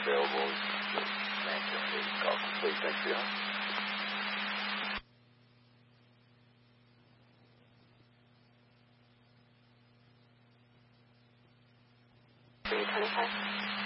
available. Mansion is call complete. Thanks for your help. $325.